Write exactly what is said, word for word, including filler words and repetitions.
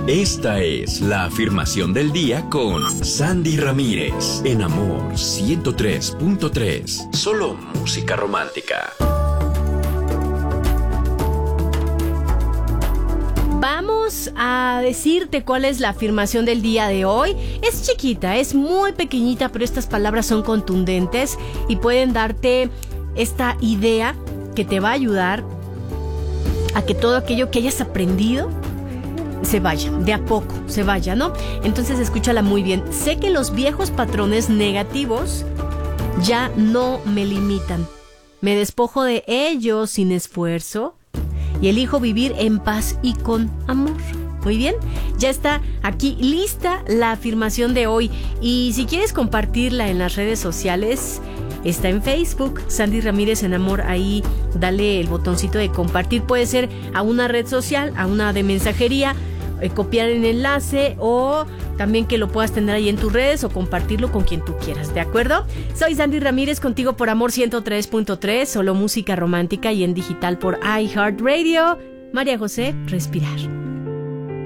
Esta es la afirmación del día con Sandy Ramírez en Amor ciento tres punto tres. Solo música romántica. Vamos a decirte cuál es la afirmación del día de hoy. Es chiquita, es muy pequeñita, pero estas palabras son contundentes y pueden darte esta idea que te va a ayudar a que todo aquello que hayas aprendido se vaya, de a poco se vaya, ¿no? Entonces escúchala muy bien. Sé que los viejos patrones negativos ya no me limitan. Me despojo de ellos sin esfuerzo y elijo vivir en paz y con amor. Muy bien, ya está aquí lista la afirmación de hoy. Y si quieres compartirla en las redes sociales, está en Facebook, Sandy Ramírez en Amor. Ahí dale el botoncito de compartir. Puede ser a una red social, a una de mensajería, eh, copiar el enlace o también que lo puedas tener ahí en tus redes o compartirlo con quien tú quieras, ¿de acuerdo? Soy Sandy Ramírez, contigo por Amor ciento tres punto tres, solo música romántica y en digital por iHeartRadio. María José, respirar.